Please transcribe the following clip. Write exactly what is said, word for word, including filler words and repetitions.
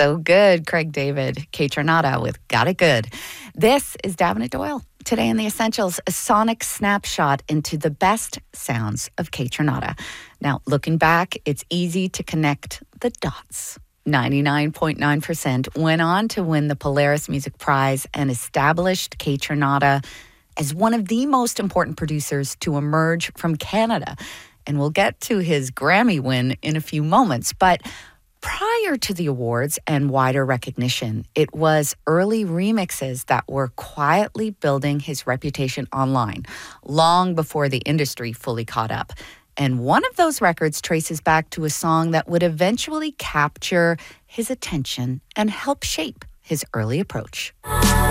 So good, Craig David. Kate Tornada with Got It Good. This is Davenant Doyle. Today in The Essentials, a sonic snapshot into the best sounds of Kate Tornada. Now, looking back, it's easy to connect the dots. ninety-nine point nine percent went on to win the Polaris Music Prize and established Kate Tornada as one of the most important producers to emerge from Canada. And we'll get to his Grammy win in a few moments. But prior to the awards and wider recognition, it was early remixes that were quietly building his reputation online, long before the industry fully caught up. And one of those records traces back to a song that would eventually capture his attention and help shape his early approach.